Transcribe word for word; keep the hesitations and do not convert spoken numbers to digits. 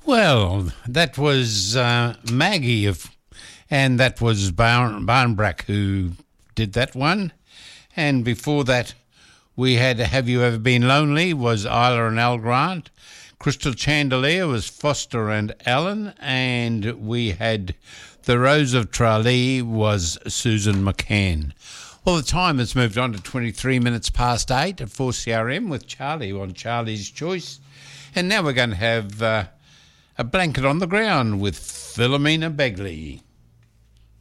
Well, that was uh, Maggie, of, and that was Barn, Barnbrack who did that one. And before that, we had Have You Ever Been Lonely was Isla and Al Grant. Crystal Chandelier was Foster and Allen. And we had The Rose of Tralee was Susan McCann. Well, the time has moved on to twenty-three minutes past eight at four C R M with Charlie on Charlie's Choice. And now we're going to have uh, A Blanket on the Ground with Philomena Begley.